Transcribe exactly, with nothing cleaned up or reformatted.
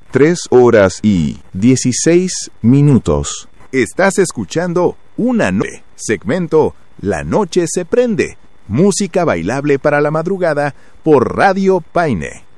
tres horas y dieciséis minutos. Estás escuchando Una Noche, segmento La Noche se Prende, música bailable para la madrugada por Radio Paine.